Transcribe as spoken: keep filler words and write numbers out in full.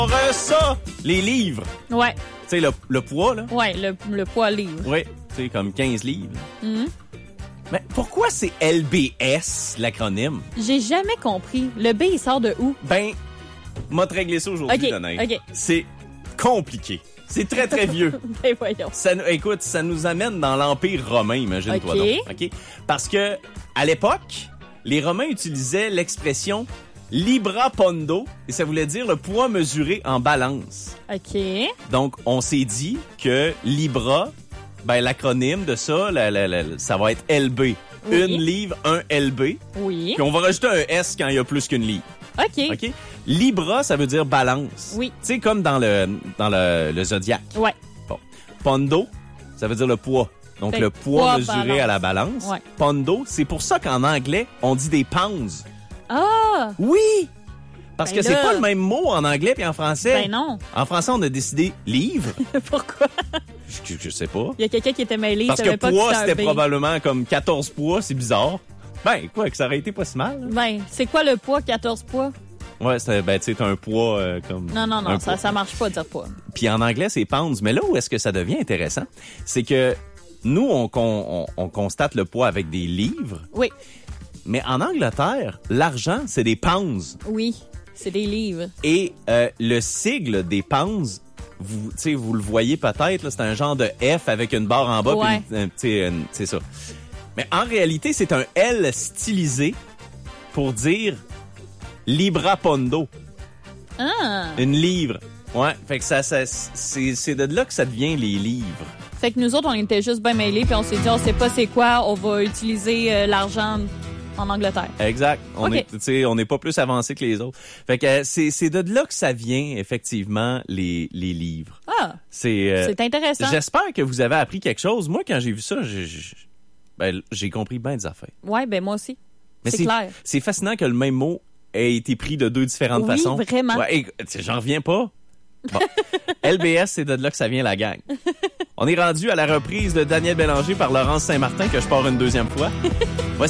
Euh, ça, les livres. Ouais. Tu sais, le, le poids, là. Ouais, le, le poids livre. Oui, tu sais, comme quinze livres. Mm-hmm. Mais pourquoi c'est L B S, l'acronyme? J'ai jamais compris. Le B, il sort de où? Ben, m'a te réglé ça aujourd'hui, OK, Danae. OK. C'est compliqué. C'est très, très vieux. Ben voyons. Ça, nous- écoute, ça nous amène dans l'Empire romain, imagine-toi OK. donc. OK? Parce que, à l'époque, les Romains utilisaient l'expression libra pondo, et ça voulait dire le poids mesuré en balance. OK. Donc, on s'est dit que libra, ben, l'acronyme de ça, la- la- la- ça va être L B. Oui. Une livre, un L B. Oui. Puis on va rajouter un S quand il y a plus qu'une livre. OK. OK? Libra, ça veut dire balance. Oui. Tu sais, comme dans le, dans le, le zodiaque. Ouais. Bon. Pondo, ça veut dire le poids. Donc, Fait le que poids poids, mesuré balance. à la balance. Ouais. Pondo, c'est pour ça qu'en anglais, on dit des pounds. Ah! Oui! Parce Ben que c'est là- pas le même mot en anglais puis en français. Ben non. En français, on a décidé livre. Pourquoi? je, je sais pas. Il y a quelqu'un qui était mêlé, il Parce que savait pas poids, que c'était c'était un B. probablement comme quatorze poids, c'est bizarre. Ben, quoi, que ça aurait été pas si mal. hein. Ben, c'est quoi le poids, quatorze poids? Ouais, c'est, ben, tu sais, t'as un poids euh, comme... Non, non, non, un ça, poids. ça marche pas de dire poids. Puis en anglais, c'est pounds. Mais là où est-ce que ça devient intéressant, c'est que nous, on, con- on, on constate le poids avec des livres, Oui, mais en Angleterre, l'argent, c'est des pounds. oui, c'est des livres. Et euh, le sigle des pounds, vous, tu sais, vous le voyez peut-être, là, c'est un genre de F avec une barre en bas, Ouais. puis une- tu sais, une- c'est ça. Mais en réalité, c'est un L stylisé pour dire libra pondo, Ah! une livre. Ouais, fait que ça, ça c'est, c'est de là que ça devient les livres. Fait que nous autres, on était juste bien mêlés, puis on s'est dit, on sait pas c'est quoi, on va utiliser euh, l'argent en Angleterre. Exact. On OK. est, tu sais, on n'est pas plus avancé que les autres. Fait que euh, c'est, c'est de là que ça vient effectivement les, les livres. Ah! C'est, euh, C'est intéressant. j'espère que vous avez appris quelque chose. Moi, quand j'ai vu ça, j'ai, j'ai- ben, j'ai compris bien des affaires. Ouais, ben moi aussi. Mais c'est clair. C'est fascinant que le même mot ait été pris de deux différentes Oui, façons. vraiment. Ouais, et, tu sais, j'en reviens pas. Bon. L B S, c'est de là que ça vient la gang. On est rendu à la reprise de Daniel Bélanger par Laurence Saint-Martin que je pars une deuxième fois. Voici